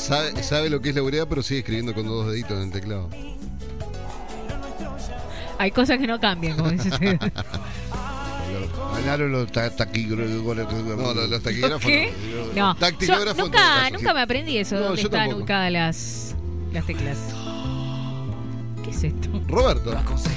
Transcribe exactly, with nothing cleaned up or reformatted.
sabe, sabe lo que es la urea, pero sigue escribiendo con dos deditos en el teclado. Hay cosas que no cambian, como dice usted. Ganaron los ta- taquígrafos. No, los, los taquígrafos. ¿Qué? No. No, Dactilógrafo yo en todo nunca, caso. nunca me aprendí eso, No, dónde yo están tampoco. ubicadas las, las teclas. ¿Qué es esto? Roberto.